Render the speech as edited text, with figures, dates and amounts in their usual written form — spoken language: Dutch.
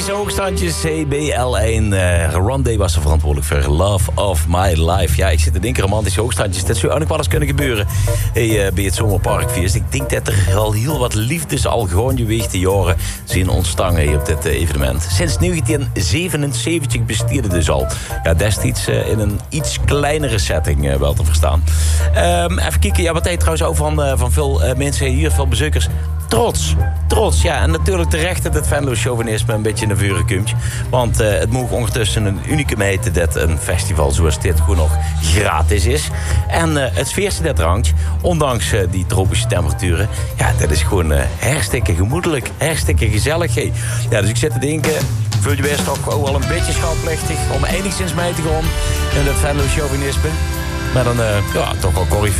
Belgische hoogstandjes, CBL1. Rondé was er verantwoordelijk voor Love of My Life. Ja, ik zit te denken, romantische hoogstandjes. Dat zou ook nog wel eens kunnen gebeuren bij het Zomerparkfeest. Ik denk dat er al heel wat liefdes al gewoon geweest de jaren zien ontstangen op dit evenement. Sinds 1977 bestierde dus al. Ja, destijds in een iets kleinere setting wel te verstaan. Even kijken, ja, wat hij trouwens ook van veel mensen hier, veel bezoekers. Trots, ja. En natuurlijk terecht dat het Venlo-chauvinisme een beetje naar voren komt. Want het moet ondertussen een unicum heten dat een festival zoals dit gewoon nog gratis is. En het sfeertje dat er hangt, ondanks die tropische temperaturen, ja, dat is gewoon hartstikke gemoedelijk, hartstikke gezellig. Hey. Ja, dus ik zit te denken, vul je best ook wel een beetje schatplichtig om enigszins mee te gaan in dat Venlo-chauvinisme. Maar dan, ja, toch wel corrie